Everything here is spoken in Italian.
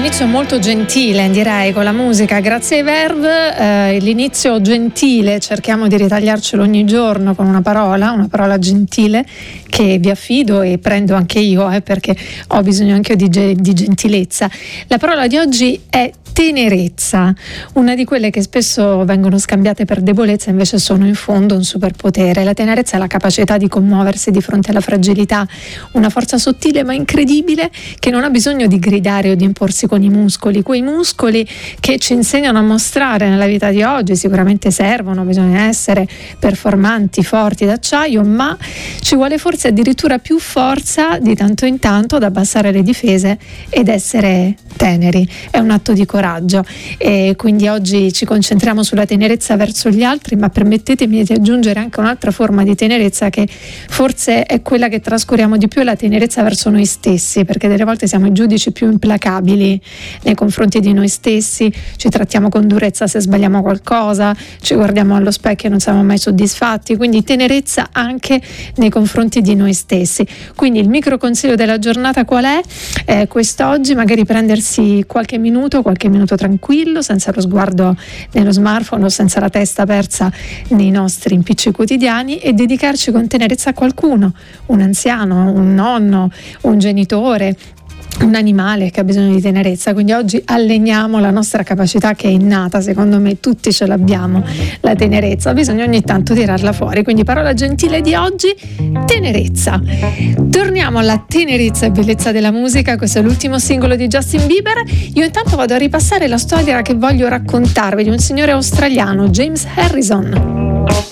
inizio molto gentile, direi, con la musica grazie ai Verve, l'inizio gentile, cerchiamo di ritagliarcelo ogni giorno con una parola gentile che vi affido e prendo anche io, perché ho bisogno anche io di gentilezza. La parola di oggi è tenerezza, una di quelle che spesso vengono scambiate per debolezza, invece sono in fondo un superpotere. La tenerezza è la capacità di commuoversi di fronte alla fragilità, una forza sottile ma incredibile che non ha bisogno di gridare o di imporsi con i muscoli, quei muscoli che ci insegnano a mostrare nella vita di oggi. Sicuramente servono, bisogna essere performanti, forti d'acciaio, ma ci vuole forse addirittura più forza di tanto in tanto ad abbassare le difese ed essere teneri. È un atto di coraggio e quindi oggi ci concentriamo sulla tenerezza verso gli altri, ma permettetemi di aggiungere anche un'altra forma di tenerezza che forse è quella che trascuriamo di più, è la tenerezza verso noi stessi, perché delle volte siamo i giudici più implacabili nei confronti di noi stessi, ci trattiamo con durezza se sbagliamo qualcosa, ci guardiamo allo specchio e non siamo mai soddisfatti, quindi tenerezza anche nei confronti di noi stessi. Quindi il micro consiglio della giornata qual è? Quest'oggi magari prendersi qualche minuto tranquillo, senza lo sguardo nello smartphone o senza la testa persa nei nostri impicci quotidiani, e dedicarci con tenerezza a qualcuno, un anziano, un nonno, un genitore, un animale che ha bisogno di tenerezza. Quindi oggi alleniamo la nostra capacità, che è innata, secondo me tutti ce l'abbiamo, la tenerezza, bisogna ogni tanto tirarla fuori. Quindi parola gentile di oggi, tenerezza. Torniamo alla tenerezza e bellezza della musica. Questo è l'ultimo singolo di Justin Bieber. Io intanto vado a ripassare la storia che voglio raccontarvi di un signore australiano, James Harrison.